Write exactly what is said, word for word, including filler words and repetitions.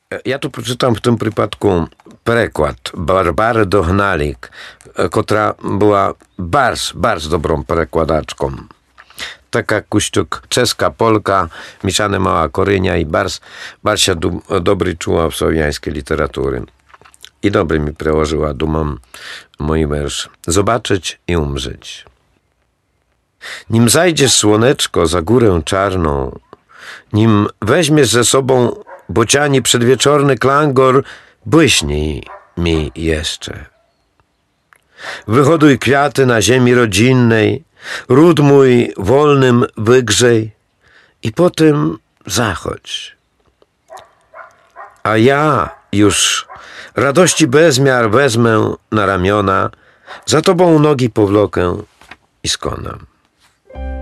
Ja tu przeczytam w tym przypadku przekład Barbary Dohnalik, która była bardzo, bardzo dobrą przekładaczką. Taka kuściuk, czeska, polka, mieszane mała Korynia i bardzo, bardzo do, dobry czuła w słowiańskiej literatury. I dobry mi przełożyła, dumam, mój wiersz. Zobaczyć i umrzeć. Nim zajdzie słoneczko za górę czarną, nim weźmiesz ze sobą bociani przedwieczorny klangor, błyśnij mi jeszcze. Wyhoduj kwiaty na ziemi rodzinnej, ród mój wolnym wygrzej i potem zachodź. A ja już radości bezmiar wezmę na ramiona, za tobą nogi powlokę i skonam.